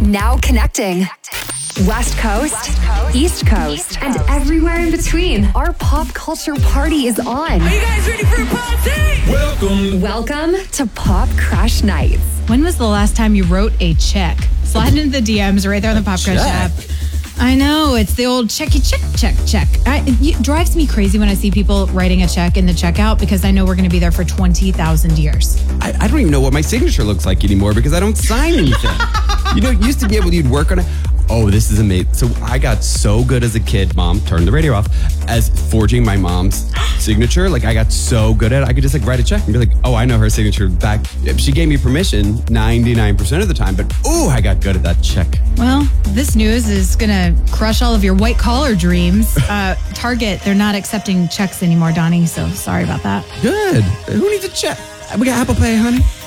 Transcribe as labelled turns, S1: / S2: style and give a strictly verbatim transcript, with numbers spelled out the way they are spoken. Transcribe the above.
S1: Now connecting. West Coast, West Coast East, Coast, East Coast, and everywhere in between. Our pop culture party is on.
S2: Are you guys ready for a party?
S3: Welcome.
S1: Welcome to Pop Crash Nights.
S4: When was the last time you wrote a check? Slide into the D Ms right there on the Pop Crash app. I know, it's the old checky check, check, check. I, it drives me crazy when I see people writing a check in the checkout because I know we're going to be there for twenty thousand years.
S3: I, I don't even know what my signature looks like anymore because I don't sign anything. You know, it used to be able to, you'd work on it. Oh, this is amazing. So I got so good as a kid, Mom, turn the radio off, as forging my mom's signature. Like, I got so good at it. I could just, like, write a check and be like, oh, I know her signature back. She gave me permission ninety-nine percent of the time, but, oh, I got good at that check.
S4: Well, this news is going to crush all of your white-collar dreams. Uh, Target, they're not accepting checks anymore, Donnie, so sorry about that.
S3: Good. Who needs a check? We got Apple Pay, honey.